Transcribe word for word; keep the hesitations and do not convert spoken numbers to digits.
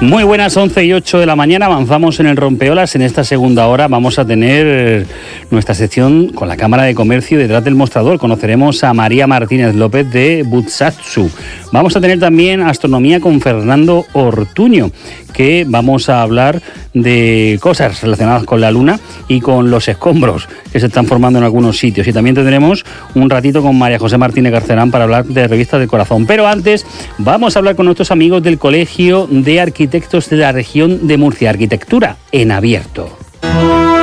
Muy buenas, once y ocho de la mañana, avanzamos en el Rompeolas. En esta segunda hora vamos a tener nuestra sección con la Cámara de Comercio detrás del mostrador. Conoceremos a María Martínez López de Butsatsu. Vamos a tener también astronomía con Fernando Ortuño, que vamos a hablar de cosas relacionadas con la luna y con los escombros que se están formando en algunos sitios. Y también tendremos un ratito con María José Martínez Garcerán para hablar de Revistas del Corazón. Pero antes vamos a hablar con nuestros amigos del Colegio de Arquitectos de la región de Murcia, Arquitectura en Abierto.